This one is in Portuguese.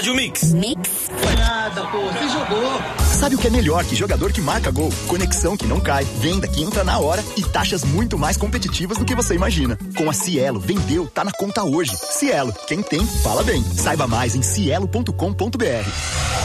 Rádio Mix. Foi nada, pô, você jogou. Sabe o que é melhor que jogador que marca gol? Conexão que não cai, venda que entra na hora e taxas muito mais competitivas do que você imagina. Com a Cielo, vendeu, tá na conta hoje. Cielo, quem tem, fala bem. Saiba mais em cielo.com.br.